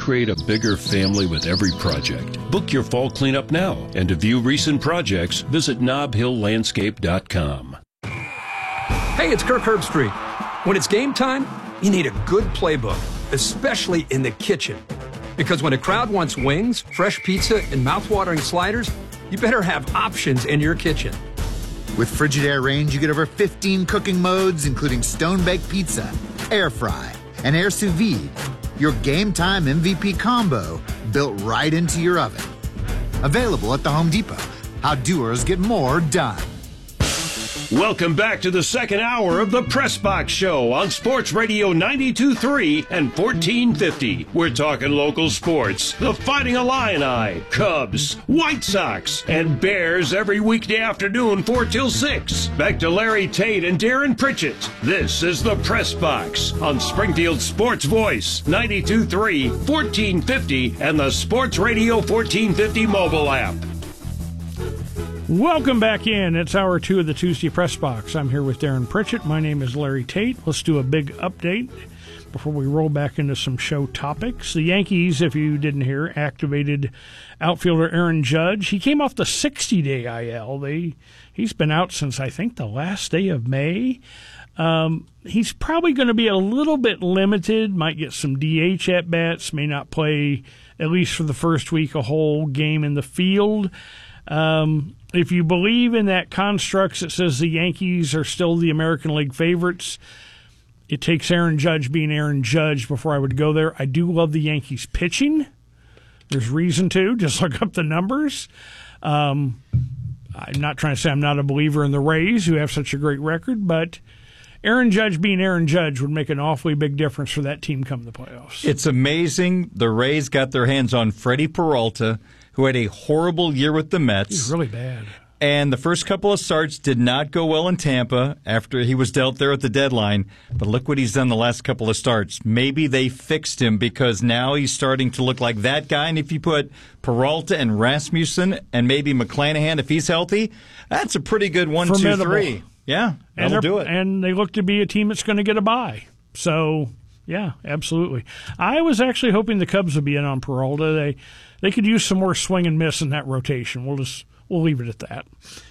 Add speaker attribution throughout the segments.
Speaker 1: create a bigger family with every project. Book your fall cleanup now, and to view recent projects, visit knobhilllandscape.com.
Speaker 2: Hey, it's Kirk Herbstreit. When it's game time, you need a good playbook, especially in the kitchen. Because when a crowd wants wings, fresh pizza, and mouthwatering sliders, you better have options in your kitchen.
Speaker 3: With Frigidaire range, you get over 15 cooking modes, including stone-baked pizza, air fry, and air sous vide. Your game time MVP combo built right into your oven. Available at the Home Depot. How doers get more done.
Speaker 1: Welcome back to the second hour of the Press Box Show on Sports Radio 92.3 and 1450. We're talking local sports, the Fighting Illini, Cubs, White Sox, and Bears every weekday afternoon 4 till 6. Back to Larry Tate and Darren Pritchett. This is the Press Box on Springfield Sports Voice 92.3, 1450, and the Sports Radio 1450 mobile app.
Speaker 4: Welcome back in. It's hour 2 of the Tuesday Press Box. I'm here with Darren Pritchett. My name is Larry Tate. Let's do a big update before we roll back into some show topics. The Yankees, if you didn't hear, activated outfielder Aaron Judge. He came off the 60-day IL. He's been out since, I think, the last day of May. He's probably going to be a little bit limited, might get some DH at-bats, may not play, at least for the first week, a whole game in the field. If you believe in that construct that says the Yankees are still the American League favorites, it takes Aaron Judge being Aaron Judge before I would go there. I do love the Yankees pitching. There's reason to. Just look up the numbers. I'm not trying to say I'm not a believer in the Rays, who have such a great record, but Aaron Judge being Aaron Judge would make an awfully big difference for that team come the playoffs.
Speaker 5: It's amazing the Rays got their hands on Freddie Peralta, who had a horrible year with the Mets.
Speaker 4: He's really bad.
Speaker 5: And the first couple of starts did not go well in Tampa after he was dealt there at the deadline. But look what he's done the last couple of starts. Maybe they fixed him because now he's starting to look like that guy. And if you put Peralta and Rasmussen and maybe McClanahan, if he's healthy, that's a pretty good 1, 2, 3. Yeah, that'll do it.
Speaker 4: And they look to be a team that's going to get a bye. So, yeah, absolutely. I was actually hoping the Cubs would be in on Peralta. They could use some more swing and miss in that rotation. We'll leave it at that.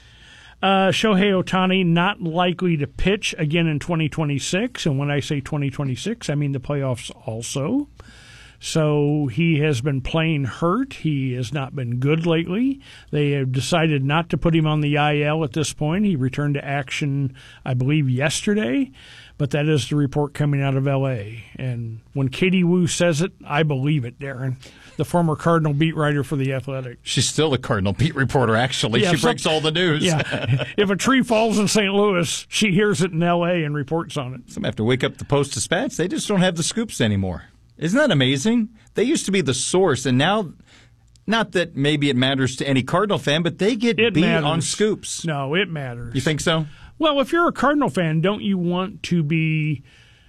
Speaker 4: Shohei Ohtani not likely to pitch again in 2026. And when I say 2026, I mean the playoffs also. So he has been playing hurt. He has not been good lately. They have decided not to put him on the IL at this point. He returned to action, I believe, yesterday. But that is the report coming out of L.A. And when Katie Woo says it, I believe it, Darren. The former Cardinal beat writer for The Athletic.
Speaker 5: She's still the Cardinal beat reporter, actually. Yeah, she breaks all the news.
Speaker 4: Yeah. If a tree falls in St. Louis, she hears it in L.A. and reports on it.
Speaker 5: Some have to wake up the Post-Dispatch. They just don't have the scoops anymore. Isn't that amazing? They used to be the source, and now, not that maybe it matters to any Cardinal fan, but they get beat on scoops.
Speaker 4: No, it matters.
Speaker 5: You think so?
Speaker 4: Well, if you're a Cardinal fan, don't you want to be,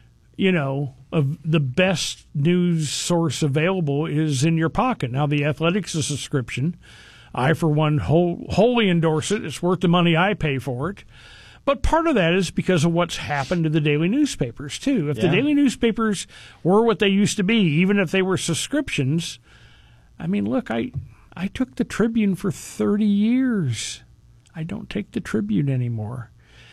Speaker 4: the best news source available is in your pocket? Now, The Athletic's a subscription. I, for one, wholly endorse it. It's worth the money I pay for it. But part of that is because of what's happened to the daily newspapers, too. If the daily newspapers were what they used to be, even if they were subscriptions, I mean, look, I took the Tribune for 30 years. I don't take the Tribune anymore.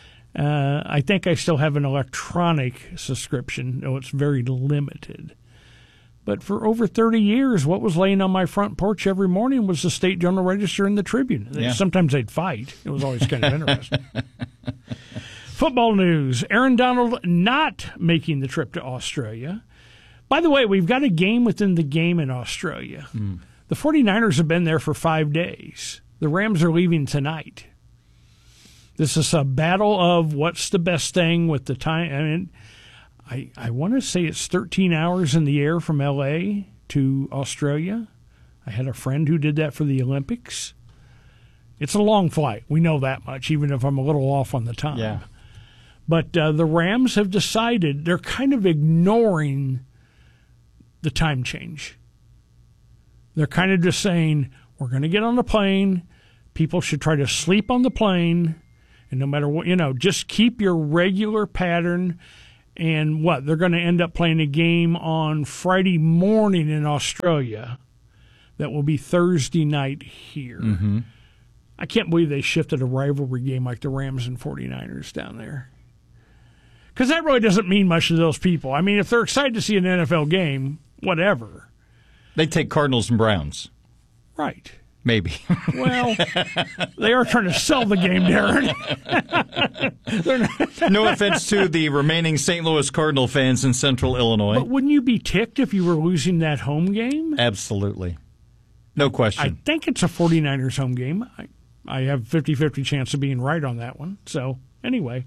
Speaker 4: I think I still have an electronic subscription, though it's very limited. But for over 30 years, what was laying on my front porch every morning was the State Journal-Register and the Tribune. Yeah. Sometimes they'd fight. It was always kind of interesting. Football news. Aaron Donald not making the trip to Australia. By the way, we've got a game within the game in Australia. The 49ers have been there for 5 days. The Rams are leaving tonight. This is a battle of what's the best thing with the time. I mean, I want to say it's 13 hours in the air from L.A. to Australia. I had a friend who did that for the Olympics. It's a long flight. We know that much, even if I'm a little off on the time.
Speaker 5: Yeah.
Speaker 4: But the Rams have decided they're kind of ignoring the time change. They're kind of just saying, we're going to get on the plane. People should try to sleep on the plane. And no matter what, just keep your regular pattern. And they're going to end up playing a game on Friday morning in Australia that will be Thursday night here.
Speaker 5: Mm-hmm.
Speaker 4: I can't believe they shifted a rivalry game like the Rams and 49ers down there. Because that really doesn't mean much to those people. I mean, if they're excited to see an NFL game, whatever.
Speaker 5: They take Cardinals and Browns.
Speaker 4: Right.
Speaker 5: Maybe.
Speaker 4: Well, they are trying to sell the game, Darren.
Speaker 5: No offense to the remaining St. Louis Cardinal fans in Central Illinois.
Speaker 4: But wouldn't you be ticked if you were losing that home game?
Speaker 5: Absolutely. No question.
Speaker 4: I think it's a 49ers home game. I have 50-50 chance of being right on that one. So, anyway.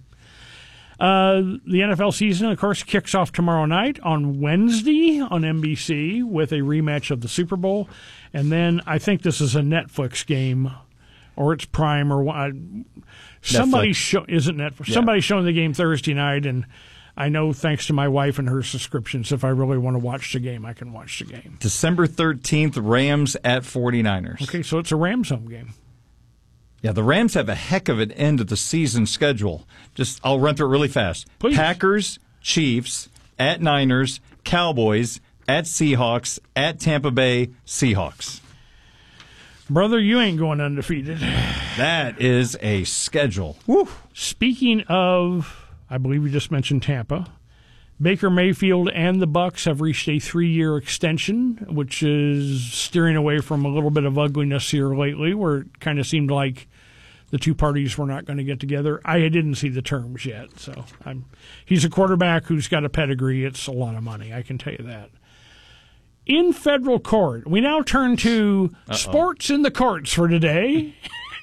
Speaker 4: The NFL season, of course, kicks off tomorrow night on Wednesday on NBC with a rematch of the Super Bowl. And then I think this is a Netflix game, or it's Prime, or somebody's isn't Netflix. Yeah. Somebody's showing the game Thursday night, and I know thanks to my wife and her subscriptions, if I really want to watch the game, I can watch the game.
Speaker 5: December 13th, Rams at 49ers.
Speaker 4: Okay, so it's a Rams home game.
Speaker 5: Yeah, the Rams have a heck of an end of the season schedule. I'll run through it really fast.
Speaker 4: Please.
Speaker 5: Packers, Chiefs, at Niners, Cowboys, at Seahawks, at Tampa Bay, Seahawks.
Speaker 4: Brother, you ain't going undefeated.
Speaker 5: That is a schedule.
Speaker 4: Woo. Speaking of, I believe you just mentioned Tampa. Baker Mayfield and the Bucs have reached a 3-year extension, which is steering away from a little bit of ugliness here lately, where it kind of seemed like the two parties were not going to get together. I didn't see the terms yet, so he's a quarterback who's got a pedigree. It's a lot of money, I can tell you that. In federal court, we now turn to sports in the courts for today.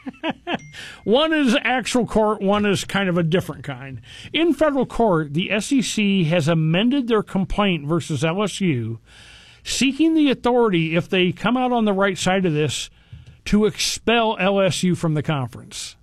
Speaker 4: One is actual court, one is kind of a different kind. In federal court, the SEC has amended their complaint versus LSU, seeking the authority, if they come out on the right side of this, to expel LSU from the conference.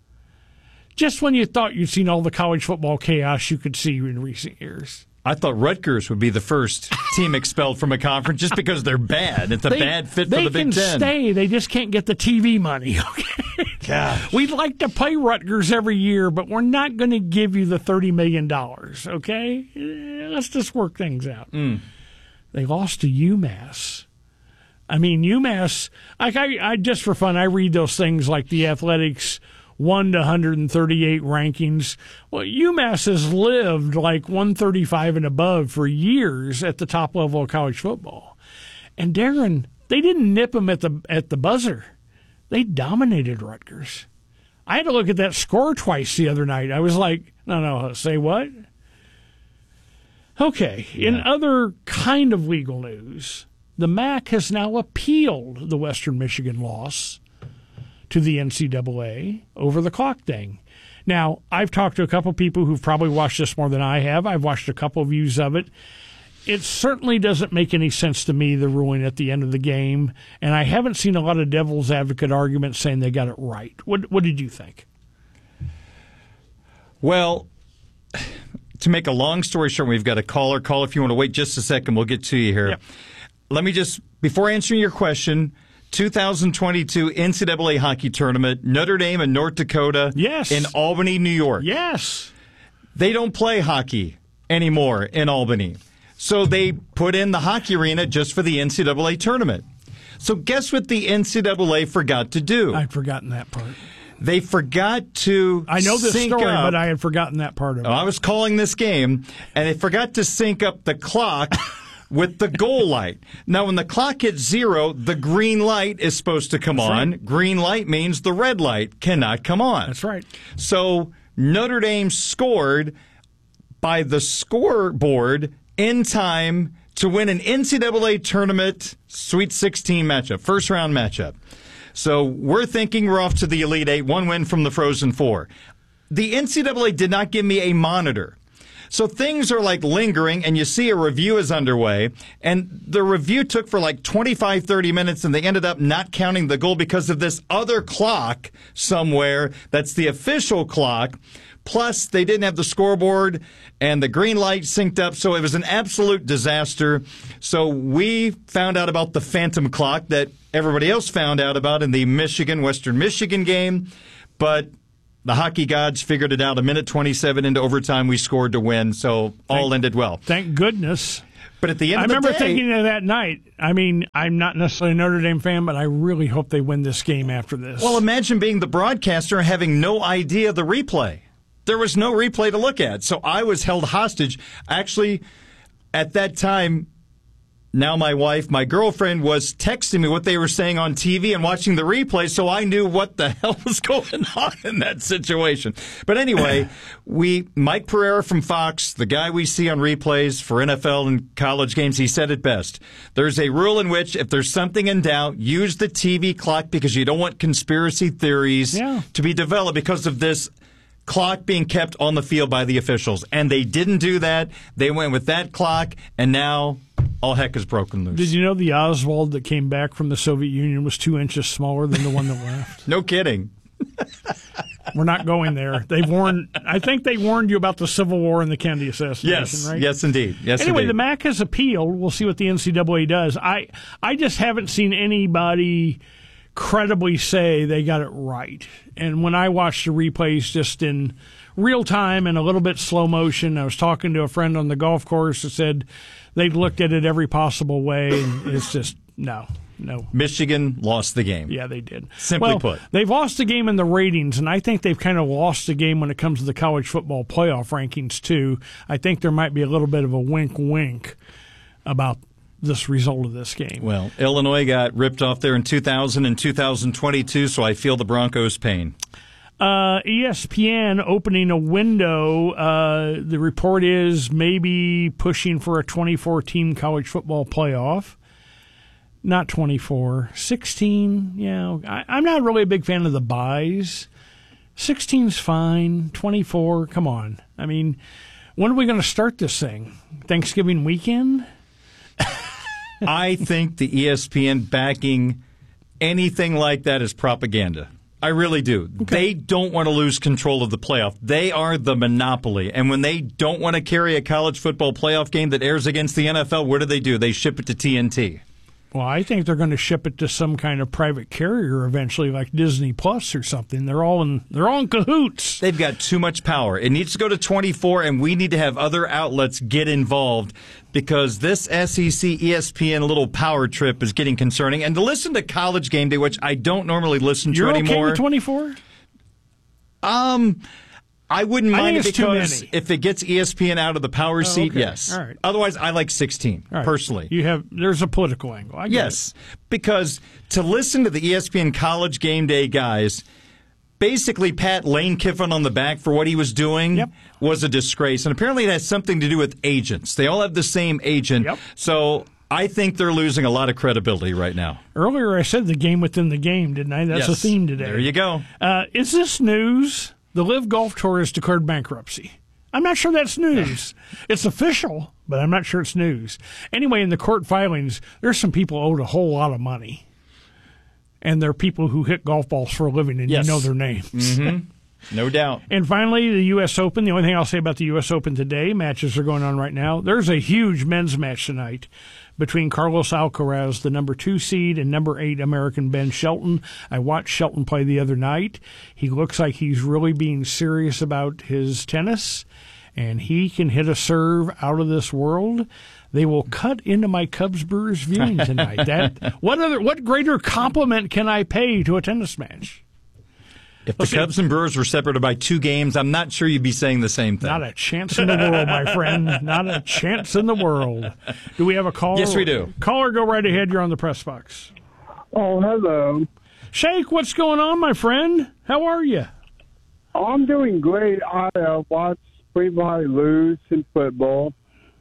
Speaker 4: Just when you thought you'd seen all the college football chaos you could see in recent years.
Speaker 5: I thought Rutgers would be the first team expelled from a conference just because they're bad. It's a bad fit for the Big Ten.
Speaker 4: They can stay. They just can't get the TV money. Okay.
Speaker 5: Gosh.
Speaker 4: We'd like to play Rutgers every year, but we're not going to give you the $30 million, okay? Let's just work things out. They lost to UMass. I mean, UMass, I just for fun, I read those things like the Athletics 1 to 138 rankings. Well, UMass has lived like 135 and above for years at the top level of college football. And Darren, they didn't nip them at the buzzer. They dominated Rutgers. I had to look at that score twice the other night. I was like, no, say what? Okay, in other kind of legal news, the MAC has now appealed the Western Michigan loss to the NCAA over the clock thing. Now, I've talked to a couple people who've probably watched this more than I have. I've watched a couple of views of it. It certainly doesn't make any sense to me, the ruling at the end of the game, and I haven't seen a lot of devil's advocate arguments saying they got it right. What did you think?
Speaker 5: Well, to make a long story short, we've got a caller. Call if you want to wait just a second. We'll get to you here.
Speaker 4: Yep.
Speaker 5: Let me just, before answering your question, 2022 NCAA hockey tournament, Notre Dame and North Dakota in Albany, New York.
Speaker 4: Yes.
Speaker 5: They don't play hockey anymore in Albany. So they put in the hockey arena just for the NCAA tournament. So guess what the NCAA forgot to do?
Speaker 4: I'd forgotten that part.
Speaker 5: They forgot to
Speaker 4: I know this story,
Speaker 5: up,
Speaker 4: but I had forgotten that part of it.
Speaker 5: I was calling this game, and they forgot to sync up the clock with the goal light. Now, when the clock hits 0, the green light is supposed to come on. Right. Green light means the red light cannot come on.
Speaker 4: That's right.
Speaker 5: So Notre Dame scored by the scoreboard in time to win an NCAA tournament Sweet 16 matchup, first-round matchup. So we're thinking we're off to the Elite Eight, one win from the Frozen Four. The NCAA did not give me a monitor. So things are like lingering, and you see a review is underway, and the review took for like 25, 30 minutes, and they ended up not counting the goal because of this other clock somewhere that's the official clock. Plus, they didn't have the scoreboard and the green light synced up, so it was an absolute disaster. So we found out about the phantom clock that everybody else found out about in the Western Michigan game, but the hockey gods figured it out. A minute 27 into overtime, we scored to win, so all ended well.
Speaker 4: Thank goodness.
Speaker 5: But at the end
Speaker 4: I
Speaker 5: of the day...
Speaker 4: remember thinking of that night, I mean, I'm not necessarily a Notre Dame fan, but I really hope they win this game after this.
Speaker 5: Well, imagine being the broadcaster and having no idea of the replay. There was no replay to look at, so I was held hostage. Actually, at that time... Now my wife, my girlfriend, was texting me what they were saying on TV and watching the replay, so I knew what the hell was going on in that situation. But anyway, Mike Pereira from Fox, the guy we see on replays for NFL and college games, he said it best. There's a rule in which if there's something in doubt, use the TV clock because you don't want conspiracy theories to be developed because of this clock being kept on the field by the officials. And they didn't do that. They went with that clock, and now... all heck is broken loose.
Speaker 4: Did you know the Oswald that came back from the Soviet Union was 2 inches smaller than the one that left?
Speaker 5: No kidding.
Speaker 4: We're not going there. I think they warned you about the Civil War and the Kennedy assassination, right?
Speaker 5: Yes, indeed.
Speaker 4: Anyway, the MAC has appealed. We'll see what the NCAA does. I just haven't seen anybody credibly say they got it right. And when I watched the replays just in real time and a little bit slow motion, I was talking to a friend on the golf course that said they've looked at it every possible way, and it's just no.
Speaker 5: Michigan lost the game.
Speaker 4: Yeah, they did.
Speaker 5: Simply put.
Speaker 4: They've lost the game in the ratings, and I think they've kind of lost the game when it comes to the college football playoff rankings, too. I think there might be a little bit of a wink-wink about this result of this game.
Speaker 5: Well, Illinois got ripped off there in 2000 and 2022, so I feel the Broncos' pain.
Speaker 4: ESPN opening a window. The report is maybe pushing for a 24-team college football playoff. Not 24, 16. Yeah, I'm not really a big fan of the byes. 16's fine. 24, come on. I mean, when are we going to start this thing? Thanksgiving weekend?
Speaker 5: I think the ESPN backing anything like that is propaganda. I really do. Okay. They don't want to lose control of the playoff. They are the monopoly. And when they don't want to carry a college football playoff game that airs against the NFL, what do? They ship it to TNT.
Speaker 4: Well, I think they're going to ship it to some kind of private carrier eventually, like Disney Plus or something. They're all in cahoots.
Speaker 5: They've got too much power. It needs to go to 24, and we need to have other outlets get involved because this SEC ESPN little power trip is getting concerning. And to listen to College Game Day, which I don't normally listen to anymore.
Speaker 4: You're okay with 24?
Speaker 5: I wouldn't mind it
Speaker 4: because
Speaker 5: if it gets ESPN out of the power seat,
Speaker 4: okay.
Speaker 5: yes.
Speaker 4: All right.
Speaker 5: Otherwise, I like 16, personally.
Speaker 4: There's a political angle. I get it.
Speaker 5: Because to listen to the ESPN College Game Day guys, basically pat Lane Kiffin on the back for what he was doing was a disgrace. And apparently it has something to do with agents. They all have the same agent.
Speaker 4: Yep.
Speaker 5: So I think they're losing a lot of credibility right now.
Speaker 4: Earlier I said the game within the game, didn't I? That's a theme today.
Speaker 5: There you go.
Speaker 4: Is this news? The LIV Golf Tour has declared bankruptcy. I'm not sure that's news. It's official, but I'm not sure it's news. Anyway, in the court filings, there's some people owed a whole lot of money. And they're people who hit golf balls for a living, and you know their names.
Speaker 5: Mm-hmm. No doubt.
Speaker 4: And finally, the U.S. Open. The only thing I'll say about the U.S. Open today, matches are going on right now. There's a huge men's match tonight between Carlos Alcaraz, the number 2 seed, and number 8 American Ben Shelton. I watched Shelton play the other night. He looks like he's really being serious about his tennis, and he can hit a serve out of this world. They will cut into my Cubs Brewers viewing tonight. What greater compliment can I pay to a tennis match?
Speaker 5: If the Cubs and Brewers were separated by 2 games, I'm not sure you'd be saying the same thing.
Speaker 4: Not a chance in the world, my friend. Not a chance in the world. Do we have a caller?
Speaker 5: Yes, we do.
Speaker 4: Caller, go right ahead. You're on the press box.
Speaker 6: Oh, hello.
Speaker 4: Shake, what's going on, my friend? How are you?
Speaker 6: I'm doing great. I watched Springville lose in football.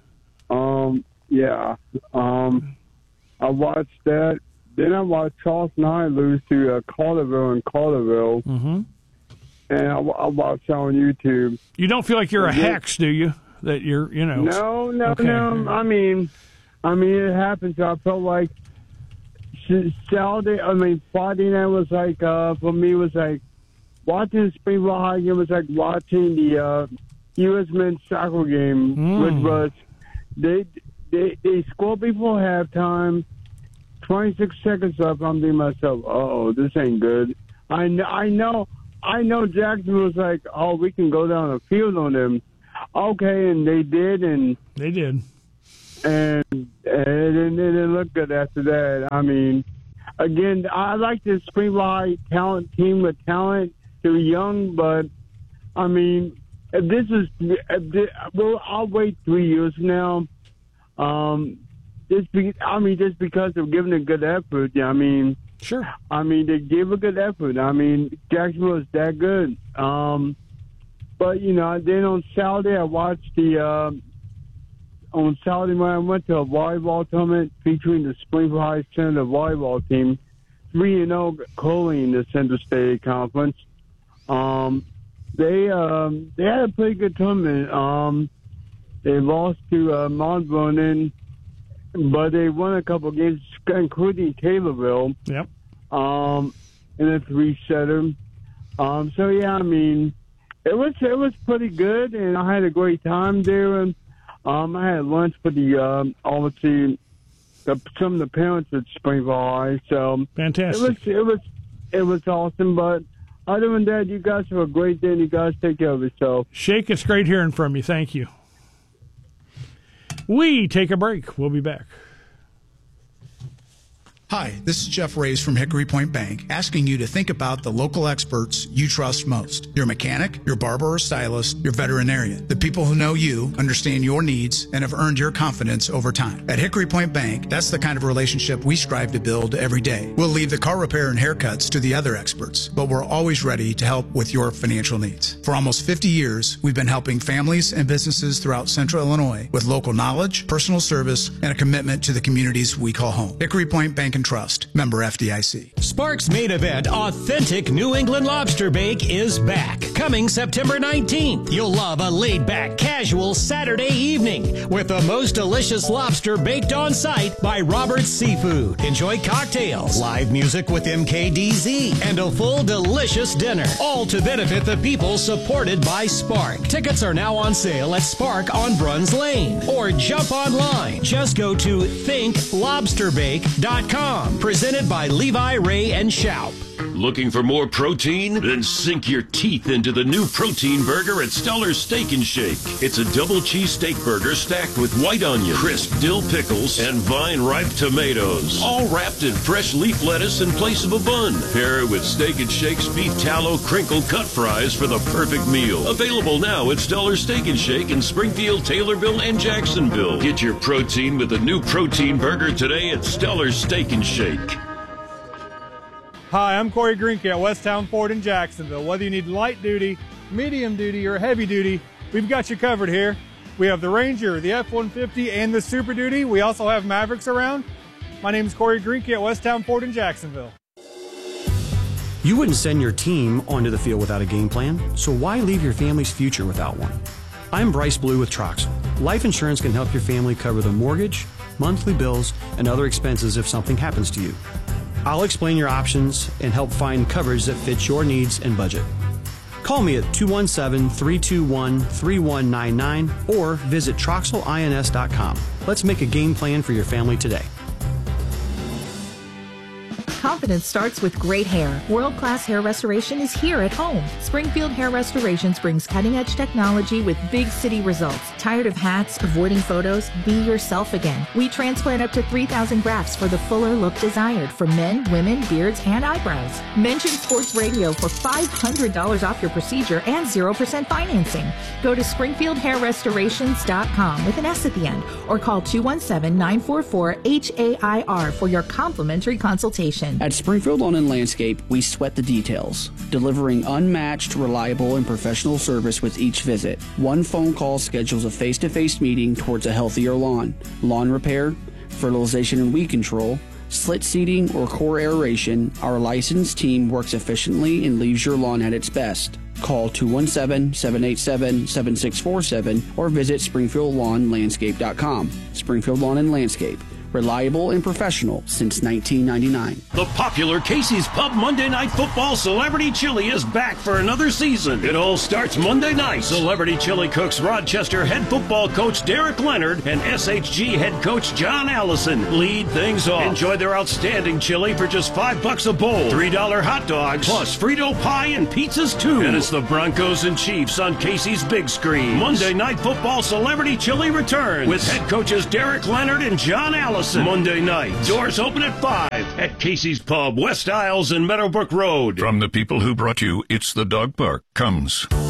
Speaker 6: I watched that. Then I watched Charleston High lose to Carterville in Carterville. Mm-hmm. And I watched on YouTube.
Speaker 4: You don't feel like you're a hex, do you? That you're,
Speaker 6: No.
Speaker 4: Okay.
Speaker 6: No. I mean, it happens. I felt like Friday night was like, for me, was like, watching Springville High game was like watching the U.S. men's soccer game, which was, they scored before halftime. 26 seconds left, I'm thinking to myself, this ain't good. I know I know Jacksonville was like, oh, we can go down the field on them. Okay, and they did, and
Speaker 4: they did,
Speaker 6: and it didn't look good after that. I mean, again, I like this Springville High talent team with talent. They're young, but I mean, if this is, well, I'll wait 3 years now. Just because they're giving a good effort. I mean,
Speaker 4: sure.
Speaker 6: I mean, they gave a good effort. I mean, Jacksonville is that good. But then on Saturday, I watched on Saturday when I went to a volleyball tournament featuring the Springville High Center volleyball team, 3-0 curling in the Central State Conference. They had a pretty good tournament. They lost to Mount Vernon, but they won a couple games, including Taylorville.
Speaker 4: Yep.
Speaker 6: In a 3-setter. So yeah, I mean, it was pretty good, and I had a great time there. And I had lunch for the obviously some of the parents at Springville High. So
Speaker 4: fantastic.
Speaker 6: It was awesome. But other than that, you guys have a great day, and you guys take care of yourself.
Speaker 4: Shake, it's great hearing from you. Thank you. We take a break. We'll be back.
Speaker 7: Hi, this is Jeff Reyes from Hickory Point Bank, asking you to think about the local experts you trust most. Your mechanic, your barber or stylist, your veterinarian. The people who know you, understand your needs, and have earned your confidence over time. At Hickory Point Bank, that's the kind of relationship we strive to build every day. We'll leave the car repair and haircuts to the other experts, but we're always ready to help with your financial needs. For almost 50 years, we've been helping families and businesses throughout Central Illinois with local knowledge, personal service, and a commitment to the communities we call home. Hickory Point Bank and Trust, member FDIC.
Speaker 8: Sparks' main event, Authentic New England Lobster Bake, is back. Coming September 19th. You'll love a laid-back, casual Saturday evening with the most delicious lobster baked on site by Robert's Seafood. Enjoy cocktails, live music with MKDZ, and a full delicious dinner. All to benefit the people supported by Spark. Tickets are now on sale at Spark on Bruns Lane. Or jump online. Just go to thinklobsterbake.com. Presented by Levi, Ray, and Schaup.
Speaker 1: Looking for more protein? Then sink your teeth into the new protein burger at Stellar's Steak and Shake. It's a double cheese steak burger stacked with white onion, crisp dill pickles, and vine-ripe tomatoes. All wrapped in fresh leaf lettuce in place of a bun. Pair it with Steak and Shake's beef tallow crinkle cut fries for the perfect meal. Available now at Stellar's Steak and Shake in Springfield, Taylorville, and Jacksonville. Get your protein with the new protein burger today at Stellar's Steak and Shake.
Speaker 9: Hi, I'm Corey Greenke at Westtown Ford in Jacksonville. Whether you need light duty, medium duty, or heavy duty, we've got you covered here. We have the Ranger, the F-150, and the Super Duty. We also have Mavericks around. My name is Corey Greenke at Westtown Ford in Jacksonville.
Speaker 10: You wouldn't send your team onto the field without a game plan, so why leave your family's future without one? I'm Bryce Blue with Troxel. Life insurance can help your family cover the mortgage, monthly bills, and other expenses if something happens to you. I'll explain your options and help find coverage that fits your needs and budget. Call me at 217-321-3199 or visit TroxelINS.com. Let's make a game plan for your family today.
Speaker 11: Confidence starts with great hair. World-class hair restoration is here at home. Springfield Hair Restorations brings cutting-edge technology with big city results. Tired of hats, avoiding photos? Be yourself again. We transplant up to 3,000 grafts for the fuller look desired for men, women, beards, and eyebrows. Mention Sports Radio for $500 off your procedure and 0% financing. Go to SpringfieldHairRestorations.com with an S at the end or call 217-944-HAIR for your complimentary consultation.
Speaker 12: At Springfield Lawn and Landscape, we sweat the details, delivering unmatched, reliable, and professional service with each visit. One phone call schedules a face-to-face meeting towards a healthier lawn. Lawn repair, fertilization and weed control, slit seeding, or core aeration, our licensed team works efficiently and leaves your lawn at its best. Call 217-787-7647 or visit SpringfieldLawnLandscape.com. Springfield Lawn and Landscape, reliable and professional since 1999.
Speaker 1: The popular Casey's Pub Monday Night Football Celebrity Chili is back for another season. It all starts Monday night. Celebrity Chili cooks Rochester head football coach Derek Leonard and SHG head coach John Allison lead things off. Enjoy their outstanding chili for just $5 a bowl. $3 hot dogs, plus Frito pie and pizzas too. And it's the Broncos and Chiefs on Casey's big screen. Monday Night Football Celebrity Chili returns with head coaches Derek Leonard and John Allison. Monday night. Doors open at 5 at Casey's Pub, West Isles and Meadowbrook Road.
Speaker 13: From the people who brought you It's the Dog Park comes